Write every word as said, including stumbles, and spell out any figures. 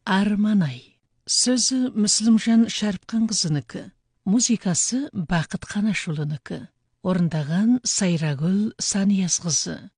Арманай. Сөзі Мүслімжан Шәріпқанқызынікі, музыкасы Бақыт Қанашұлынікі. Орындаған Сайрагүл Саниясқызы.